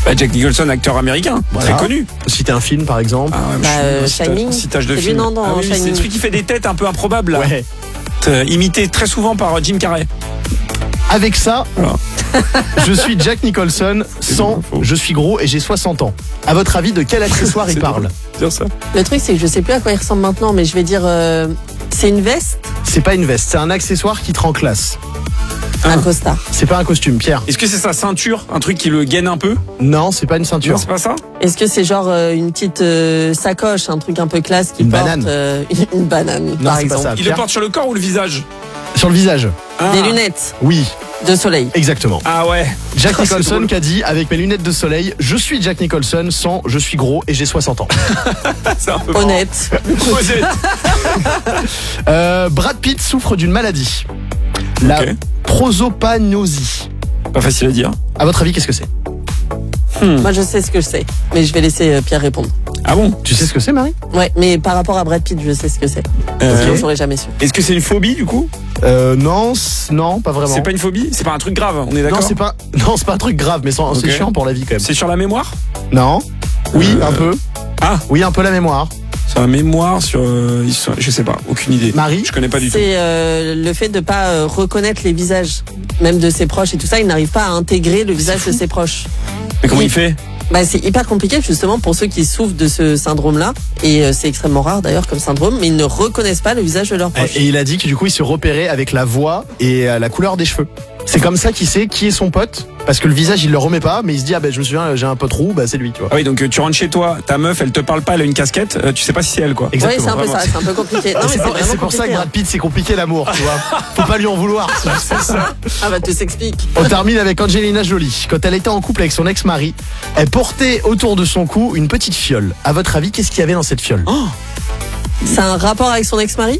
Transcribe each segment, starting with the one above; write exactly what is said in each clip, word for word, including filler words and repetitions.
Bah, Jack Nicholson, acteur américain, Voilà. très connu. Citer un film par exemple. Ah ouais, Bah, je suis- euh, cita- Shining. citage de C'est lui, film. non, dans Ah oui, c'est Shining. celui qui fait des têtes un peu improbables là. Ouais. Euh, imité très souvent par Jim Carrey. Avec ça, Voilà. je suis Jack Nicholson sans faux. je suis gros et j'ai soixante ans. À votre avis, de quel accessoire il C'est parle? drôle. Dire ça. Le truc, c'est que je sais plus à quoi il ressemble maintenant, mais je vais dire, euh, c'est une veste, C'est pas une veste, c'est un accessoire qui te rend classe. un costard. C'est pas un costume, Pierre. Est-ce que c'est sa ceinture, un truc qui le gaine un peu? Non, c'est pas une Non, ceinture. c'est pas ça. Est-ce que c'est genre euh, une petite euh, sacoche, un truc un peu classe qui Une porte banane. euh, une, une banane, Non, par c'est pas exemple. ça. Il le Pierre porte sur le corps ou le visage? Sur le visage. Ah. Des lunettes Oui, de soleil. exactement. Ah ouais. Jack C'est Nicholson drôle. qui a dit avec mes lunettes de soleil, je suis Jack Nicholson sans je suis gros et j'ai soixante ans. C'est un peu marrant. Honnête. Honnête. Euh, Brad Pitt souffre d'une maladie. La Ok. prosopagnosie. Pas facile à dire. À votre avis, qu'est-ce que c'est? Moi, je sais ce que je sais, mais je vais laisser euh, Pierre répondre. Ah bon? Tu sais ce que c'est, Marie? Ouais, mais par rapport à Brad Pitt, je sais ce que c'est. Euh, Sinon, j'aurais jamais su. Est-ce que c'est une phobie du coup? Euh, non, c- non, pas vraiment. C'est pas une phobie? C'est pas un truc grave, on est Non, d'accord? c'est pas, non, c'est pas un truc grave, mais c'est Ok. c'est chiant pour la vie quand même. C'est sur la mémoire? Non. Oui, Euh, un peu. Ah, Oui, un peu la mémoire. sur la mémoire, sur. euh, ils sont- je sais pas, aucune idée. Marie? Je connais pas du tout. C'est euh, le fait de pas euh, reconnaître les visages, même de ses proches et tout ça. Il n'arrive pas à intégrer le visage de ses proches. Mais comment Oui. il fait? Bah, c'est hyper compliqué justement pour ceux qui souffrent de ce syndrome-là. Et euh, c'est extrêmement rare d'ailleurs comme syndrome, mais ils ne reconnaissent pas le visage de leurs proches. Et il a dit que du coup, il se repérait avec la voix et euh, la couleur des cheveux. C'est comme ça qu'il sait qui est son pote, parce que le visage, il le remet pas, mais il se dit, ah ben je me souviens, j'ai un pote roux, bah c'est lui, tu vois. Ah oui, donc euh, tu rentres chez toi, ta meuf, elle te parle pas, elle a une casquette, euh, tu sais pas si c'est elle quoi. Oui, c'est un peu vraiment. ça, c'est un peu compliqué. Non, mais C'est c'est pour, vraiment c'est pour ça que compliqué, Brad Pitt, c'est compliqué l'amour, tu vois. Faut pas lui en vouloir. c'est juste ça. hein. Ah bah, tout s'explique. On termine avec Angelina Jolie. Quand elle était en couple avec son ex-mari, elle portait autour de son cou une petite fiole. À votre avis, qu'est-ce qu'il y avait dans cette fiole? C'est un rapport avec son ex-mari?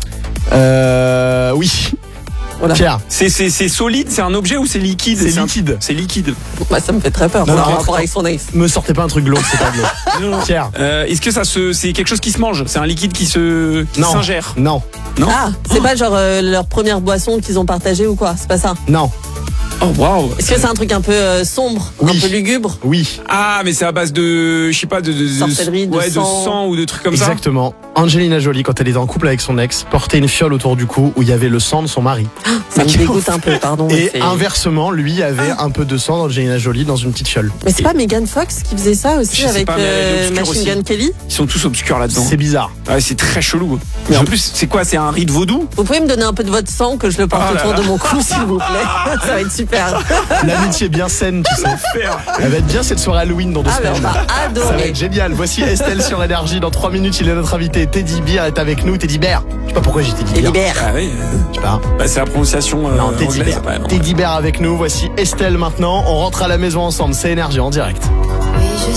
Euh, oui. Voilà. Pierre, C'est, c'est, c'est solide, c'est un objet ou c'est liquide? c'est un- liquide. C'est liquide. Bah, ça me fait très peur. Non, Non, non, un rentre- rapport avec son ex. Me sortez pas un truc glauque, c'est pas glauque. Pierre, Euh, est-ce que ça se, c'est quelque chose qui se mange? C'est un liquide qui se, qui non. s'ingère? Non, Non? Ah, c'est pas genre euh, leur première boisson qu'ils ont partagée ou quoi? C'est pas ça. non, Oh waouh! Est-ce que c'est un truc un peu euh, sombre, Oui. un peu lugubre? oui. Ah, mais c'est à base de, je sais pas, de, de, de- Sorcellerie, de ouais, sang. de sang ou de trucs comme Exactement. Angelina Jolie, quand elle était en couple avec son ex, portait une fiole autour du cou où il y avait le sang de son mari. Ça me dégoûte un peu, pardon. mais Et c'est- inversement, lui avait un peu de sang d'Angelina Jolie dans une petite fiole. Mais c'est pas Megan Fox qui faisait ça aussi Je sais avec pas, mais elle est euh, obscure Machine aussi. Gun Kelly? ça. Ils sont tous obscurs là-dedans. C'est bizarre. Ouais, c'est très chelou. Mais Je- en plus, c'est quoi? C'est un rite vaudou? Vous pouvez me donner un peu de votre sang que je le porte Oh là autour là. de mon cou, s'il vous plaît? Ça va être super. L'amitié bien saine, tu sais. Faire. Elle va être bien cette soirée Halloween dans deux Ah, mais on semaines. va Ça va adorer. être génial. Voici Estelle sur Énergie. Dans trois minutes, il est notre invité. Teddy Bear est avec nous. Teddy Bear. Je sais pas pourquoi j'ai Teddy Et Bear. libère. Ah oui. euh, Je sais pas. Bah, c'est la prononciation euh, Non, Teddy anglaise. Bear. Ouais, non. Teddy Bear avec nous. Voici Estelle maintenant. On rentre à la maison ensemble. C'est Énergie en direct.